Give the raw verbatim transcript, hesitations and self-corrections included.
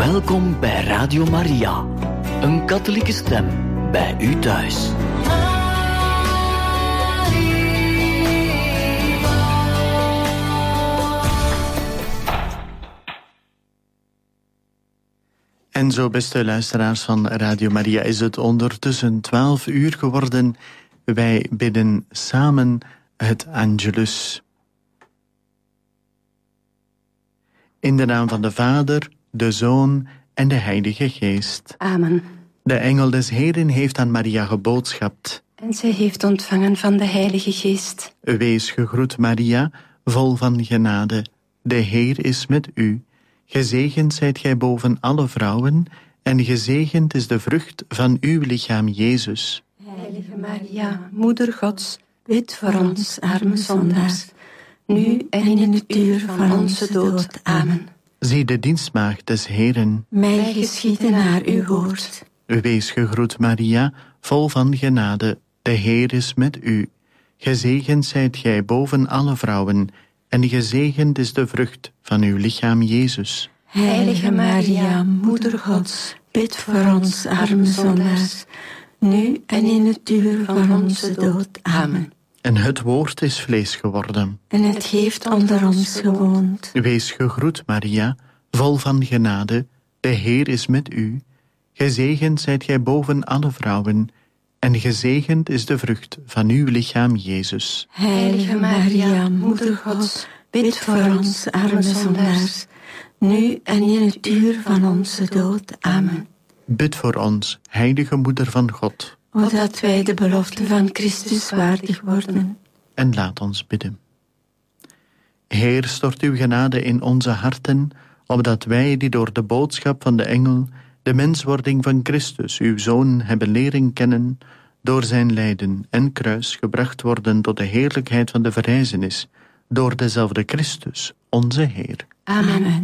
Welkom bij Radio Maria, een katholieke stem bij u thuis. En zo, beste luisteraars van Radio Maria, is het ondertussen twaalf uur geworden. Wij bidden samen het Angelus. In de naam van de Vader, de Zoon en de Heilige Geest. Amen. De engel des Heeren heeft aan Maria geboodschapt. En zij heeft ontvangen van de Heilige Geest. Wees gegroet, Maria, vol van genade. De Heer is met u. Gezegend zijt gij boven alle vrouwen, en gezegend is de vrucht van uw lichaam, Jezus. Heilige Maria, Moeder Gods, bid voor ons arme zondaars, nu en in het uur van onze dood. Amen. Zie de dienstmaagd des Heeren. Mij geschieden naar uw woord. Wees gegroet, Maria, vol van genade. De Heer is met u. Gezegend zijt gij boven alle vrouwen, en gezegend is de vrucht van uw lichaam, Jezus. Heilige Maria, Moeder Gods, bid voor ons arme zondaars, nu en in het uur van onze dood. Amen. En het woord is vlees geworden. En het heeft onder ons gewoond. Wees gegroet, Maria, vol van genade. De Heer is met u. Gezegend zijt gij boven alle vrouwen, en gezegend is de vrucht van uw lichaam, Jezus. Heilige Maria, Moeder Gods, bid voor ons arme zondaars, nu en in het uur van onze dood. Amen. Bid voor ons, heilige Moeder van God. Opdat wij de belofte van Christus waardig worden. En laat ons bidden. Heer, stort uw genade in onze harten, opdat wij die door de boodschap van de engel de menswording van Christus, uw Zoon, hebben leren kennen, door zijn lijden en kruis gebracht worden tot de heerlijkheid van de verrijzenis, door dezelfde Christus, onze Heer. Amen.